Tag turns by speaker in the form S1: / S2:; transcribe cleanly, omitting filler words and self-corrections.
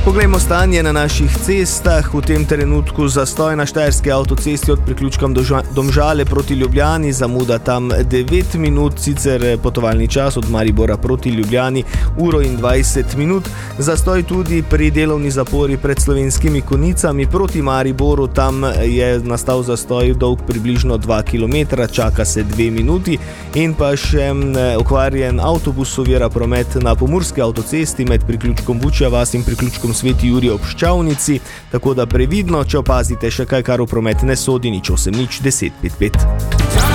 S1: Poglejmo stanje na naših cestah. V tem trenutku zastoj na štajerski avtocesti od priključka Domžale proti Ljubljani, zamuda tam 9 minut, sicer potovalni čas od Maribora proti Ljubljani 1:20 minut. Zastoj tudi pri delovni zapori pred Slovenskimi Konjicami proti Mariboru, tam je nastal zastoj dolg približno 2 km, čaka se 2 minuti. In pa še okvarjen avtobus ovira promet na pomurski avtocesti med priključkom Vučja vas in priključkom Sveti Jurij ob Ščavnici, tako da previdno, če opazite še kaj, kar v promet ne sodi, 08 10 55.